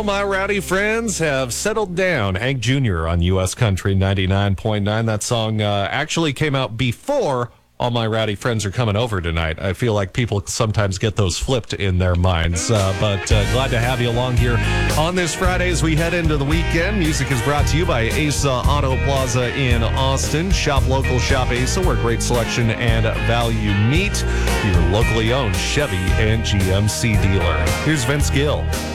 my rowdy friends have settled down. Hank Jr. on U.S. Country 99.9. That song actually came out before All My Rowdy Friends Are Coming Over Tonight. I feel like people sometimes get those flipped in their minds. But glad to have you along here on this Friday as we head into the weekend. Music is brought to you by Asa Auto Plaza in Austin. Shop local, shop Asa, where great selection and value meet. Your locally owned Chevy and GMC dealer. Here's Vince Gill.